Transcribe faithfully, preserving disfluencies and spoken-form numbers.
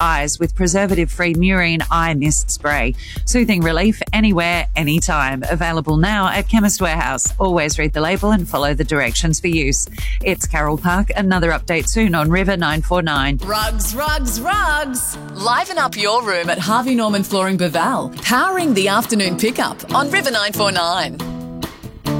eyes with preservative-free Murine Eye Mist Spray. Soothing relief anywhere, anytime. Available now at Chemist Warehouse. Always read the label and follow the directions for use. It's Carol Park. Another update soon on River nine four nine. Rugs, rugs, rugs. Liven up your room at Harvey Norman Flooring Baval. Powering the afternoon pickup on River nine four nine.